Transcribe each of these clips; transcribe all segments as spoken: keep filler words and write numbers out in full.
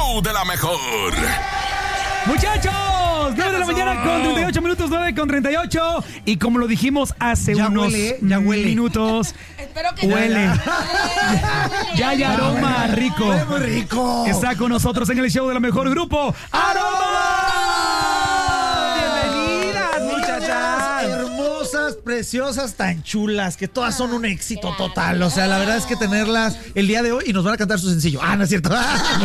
show de la mejor. Muchachos, nueve de la mañana con treinta y ocho minutos, nueve con treinta y ocho. Y como lo dijimos hace ya unos huele, ya huele. minutos, Espero que huele. no. Ya hay aroma rico. Huele muy rico. Está con nosotros en el show de la mejor grupo, ¡Aroma! Bienvenidas, muchachas. Hermosas, preciosas, tan chulas, que todas son un éxito total. O sea, la verdad es que tenerlas el día de hoy y nos van a cantar su sencillo. Ah, no es cierto.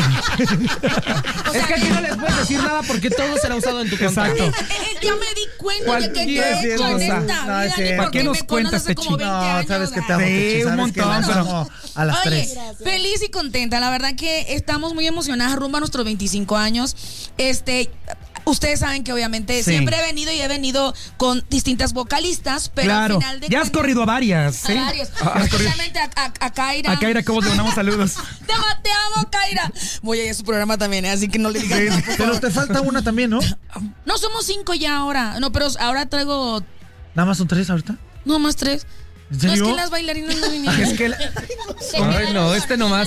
Es que aquí no les puedes decir nada porque todo será usado en tu contra. Exacto. Eh, eh, ya me di cuenta de que Cualquier yo he hecho en cosa. esta No, es vida, ni cierto. porque ¿Para qué nos me cuentas, conoces hace como Techi? veinte No, años. sabes que te ¿verdad? amo, Sí, Techi, un sabes montón, que las pero- amo a las Oye, tres. feliz y contenta. La verdad que estamos muy emocionadas rumbo a nuestros veinticinco años. Este, ustedes saben que obviamente Sí. siempre he venido y he venido con distintas vocalistas, pero Claro, al final de ya has cuentas- corrido a varias, a ¿sí? varios. Ah, has corrido. Especialmente a, a, a Kaira. A Kaira, ¿cómo te mandamos saludos? Te, amo, te amo, Kaira. Voy a ir a su programa también, ¿eh? Así que no le digas nada, por Pero favor. te falta una también, ¿no? No, somos cinco ya ahora. No, pero ahora traigo. Nada más son tres ahorita. No, más tres. ¿En No, es serio? que las bailarinas no vinieron. Es que la- Ay, no, este nomás.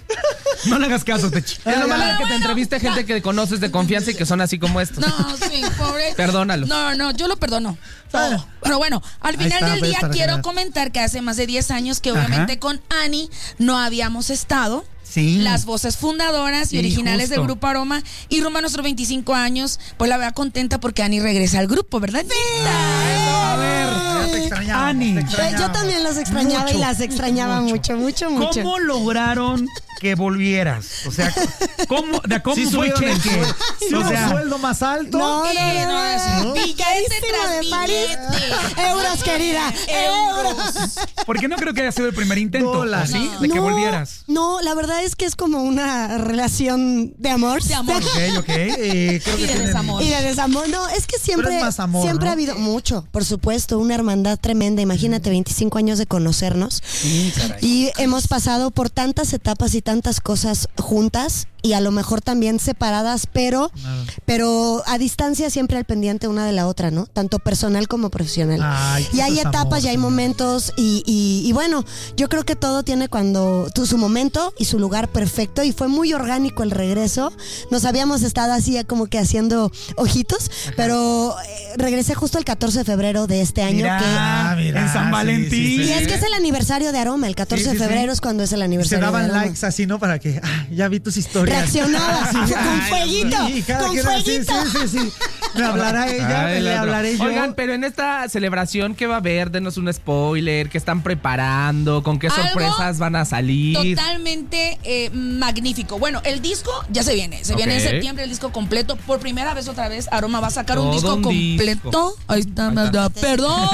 no le hagas caso, Techi. Es nomás Pero que te bueno, entreviste gente que conoces de confianza y que son así como estos. No, sí, pobre. Perdónalo. No, no, yo lo perdono. No, pero bueno, al Ahí final está, del pues, día para quiero ganar. comentar que hace más de diez años que obviamente Ajá. con Ani no habíamos estado. Sí. Las voces fundadoras y Sí, originales justo. del Grupo Aroma. Y rumbo a nuestros veinticinco años, pues la verdad contenta porque Ani regresa al grupo, ¿verdad? A ver, Ya te extrañaba. Ani, Yo también los extrañaba Mucho, y las extrañaba mucho, mucho, mucho. ¿cómo lograron que volvieras? O sea, ¿cómo, de cómo Sí fue subieron el que, sueldo. Sí, o un sea, sueldo más alto. No, Eh, no, no, es no. billete Carísimo tras de París. billete. Euros, querida. Euros. porque no creo que haya sido el primer intento, Dólares. ¿o sí? No. De que No, volvieras. No, la verdad es que es como una relación de amor. De amor. Ok, ok. Eh, creo Y que de tienen- desamor. Y de desamor. No, es que siempre, Pero es más amor, siempre ¿no? ha habido mucho, por supuesto, una hermandad tremenda. Imagínate, veinticinco años de conocernos. Y hemos pasado por tantas etapas y tantas cosas juntas y a lo mejor también separadas, pero, Claro. pero a distancia siempre al pendiente una de la otra, ¿no? Tanto personal como profesional. Ay, y hay eso es etapas, amor, y hay señor. momentos y, y, y bueno, yo creo que todo tiene cuando tu, su momento y su lugar perfecto y fue muy orgánico el regreso. Nos habíamos estado así como que haciendo ojitos, pero eh, regresé justo el catorce de febrero de este año. Mira, que Ah, mira, en San sí, Valentín. sí, sí, y sí. es que es el aniversario de Aroma, el catorce Sí, sí, de febrero sí. es cuando es el Se aniversario de daban Aroma. likes así, ¿no? Para que, ah, ya vi tus historias. Reaccionaba con Ay, fueguito, sí, cada con quien así, fueguito. Sí, sí, sí. Me hablará ella, Ay, le la otra. hablaré yo. Oigan, pero en esta celebración, ¿qué va a haber? Denos un spoiler. ¿Qué están preparando? ¿Con qué Algo sorpresas van a salir? Totalmente eh, magnífico. Bueno, el disco ya se viene. Se viene en Ok. septiembre el disco completo. Por primera vez otra vez, Aroma va a sacar un Todo disco un completo. disco. Ahí está, Ahí está. ah, perdón.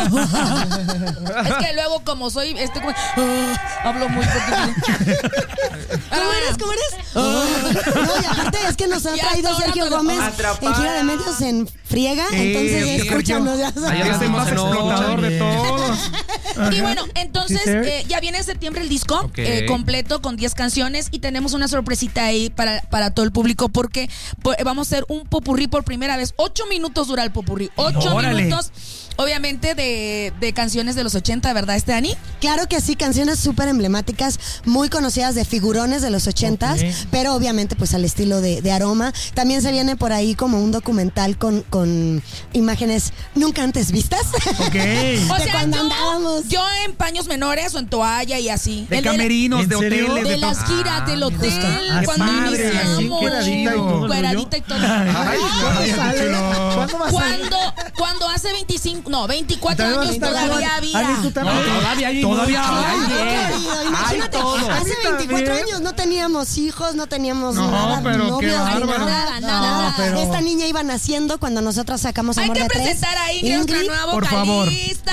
Es que luego, como soy, este como, ah, hablo muy fuerte. ¿Cómo eres? ¿Cómo eres? No, y aparte es que nos ha Ya traído está Sergio ahora todo. Gómez Atrapada. en gira de medios en friega, Sí, entonces sí, escúchanos, ya Ayer sabes. Es el más en ocho. explotador de Bien. todos. Y bueno, entonces Sí, sir. eh, ya viene en septiembre el disco Ok. eh, completo con diez canciones y tenemos una sorpresita ahí para, para todo el público porque pues, vamos a hacer un popurrí por primera vez. Ocho minutos dura el popurrí. Ocho Órale. minutos, obviamente, de, de canciones de los ochenta, ¿verdad, este Ani? Claro que sí, canciones súper emblemáticas, muy conocidas de figurones de los ochentas, Ok. pero obviamente pues al estilo de, de Aroma. También se viene por ahí como un documental con, con imágenes nunca antes vistas. Ok. O De sea, cuando yo, andábamos. yo en paños menores o en toalla y así. De El camerinos, ¿En de serio? hoteles, De de las todo. giras del hotel, Ah, cuando padre, así, iniciamos. cueradita y todo el Cueradita y todo. Ay, ¿cuándo Ay, sale? chulo. ¿Cuándo va a salir? Cuando, cuando hace veinticinco, no, veinticuatro Todavía años está todavía joven. había. Ani, tú también. todavía hay Todavía mucho. hay. Ay, bien. Querido, imagínate, Hay todo. hace A mí veinticuatro también. años no teníamos hijos, no teníamos No, nada, pero qué novios, ni bárbaro. nada. Nada, nada. No, pero- Esta niña iba naciendo cuando nosotras sacamos Hay Amor que de Tres. presentar a Ingrid, nuestra nueva por favor. vocalista.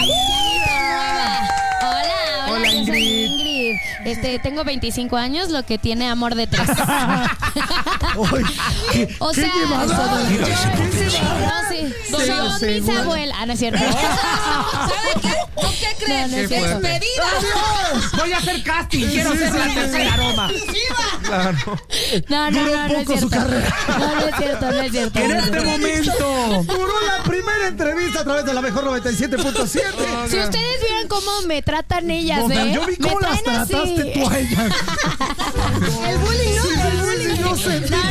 Hola, hola, Hola, yo soy Ingrid. Ingrid. Este, tengo veinticinco años, lo que tiene amor de tres. Uy, ¿qué, O qué sea, llevada? no, sí, son Sí, mis seguro. abuelas. Ah, no es cierto. ¿Sabe qué? ¿Con qué crees? No, no es cierto. Despedida. Voy a hacer casting. Quiero ser la tercera Aroma. Claro. No, no, Duró no, no es poco su cierto. carrera. No, no es cierto, no es cierto. En este momento. Duró la primera entrevista a través de la mejor noventa y siete punto siete. Si ustedes vieran cómo me tratan ellas, ¿eh? Yo vi Me cómo las traen así. trataste tú a ellas. El bullying, ¿no? El bullying. Yo sentí No,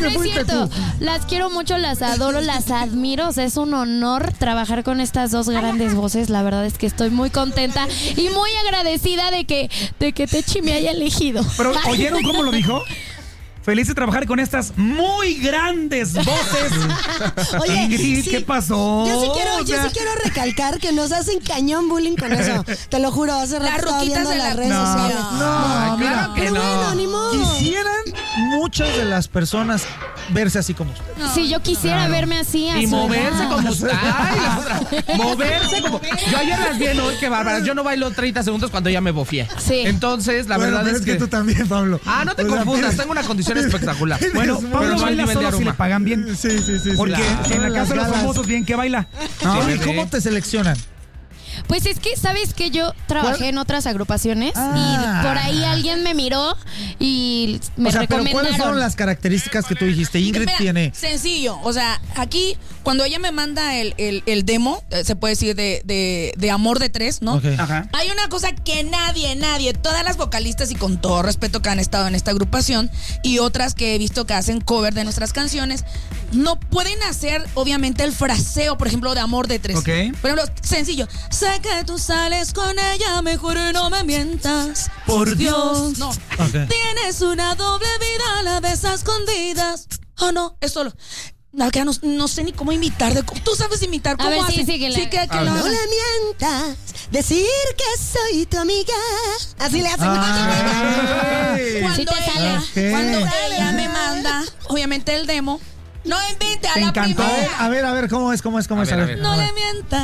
que no es fuiste cierto. tú. Las quiero mucho, las adoro, las admiro. O sea, es un honor trabajar con estas dos grandes voces. La verdad es que estoy muy contenta y muy agradecida de que, de que Techi me haya elegido. Pero, ¿oyeron cómo lo dijo? Feliz de trabajar con estas muy grandes voces. Oye, Ingrid, sí, ¿qué pasó? Yo sí quiero, O yo sea, sí quiero recalcar que nos hacen cañón bullying con eso. Te lo juro, hace rato Las estaba ruquitas viendo de las la redes No, sociales. No, mira. claro que Pero no. bueno, ni modo. Quisieran muchas de las personas verse así como usted. Si yo quisiera verme así a Y su moverse edad. como usted. Ay, la otra. Moverse como. Yo ayer las vi, ¿no? Qué bárbara. Yo no bailo treinta segundos cuando ya me bofié. Sí. Entonces, la Bueno, verdad pero es que. tú también, Pablo. Ah, no te O sea, confundas. tienes- Tengo una condición espectacular. Bueno, Pero Pablo no al baila nivel de solo si le Aruma. pagan bien. Sí, sí, sí. sí. Porque Claro. en la Las casa de los galas. famosos, bien que baila. No, Sí, ¿y bebé. cómo te seleccionan? Pues es que, ¿sabes que yo trabajé ¿Cuál? en otras agrupaciones Ah. y por ahí alguien me miró y me O sea, pero recomendaron. ¿cuáles fueron las características que tú dijiste? Ingrid Mira, tiene. Sencillo, o sea, aquí cuando ella me manda el, el, el demo, eh, se puede decir de, de, de Amor de Tres, ¿no? Ok. Ajá. Hay una cosa que nadie, nadie, todas las vocalistas y con todo respeto que han estado en esta agrupación y otras que he visto que hacen cover de nuestras canciones, no pueden hacer obviamente el fraseo, por ejemplo, de Amor de Tres. Ok. Por ejemplo, sencillo, sé que tú sales con ella, mejor no me mientas. Por Dios. No, Ok. tienes una doble vida, la ves a escondidas. Oh, no, es solo. No, que no, no sé ni cómo imitar. De, tú sabes imitar A cómo ver, sí, hacen? sí, que la- Sí, que, que A lo ver. No hagan. le mientas, decir que soy tu amiga. Así le hacen. Ay. Cuando, Sí te sale. ella, Ok. cuando ella me manda, obviamente el demo, no invite a Te la encantó. A ver, primera. a ver, a ver, ¿cómo es? ¿Cómo es? ¿Cómo A es? ver, A a ver. ver. No le mientas.